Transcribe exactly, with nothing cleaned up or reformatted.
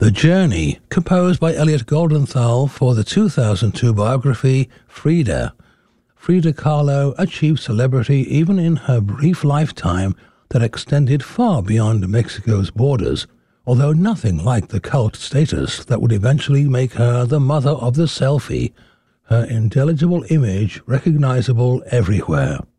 The Journey, composed by Elliot Goldenthal for the two thousand two biography Frida. Frida Kahlo achieved celebrity even in her brief lifetime that extended far beyond Mexico's borders, although nothing like the cult status that would eventually make her the mother of the selfie, her indelible image recognizable everywhere.